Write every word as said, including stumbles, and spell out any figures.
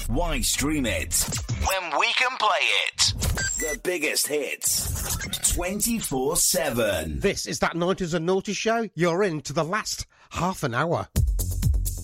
Why stream it when we can play it? The biggest hits, twenty-four seven. This is that nineties and Naughty show. You're in to the last half an hour.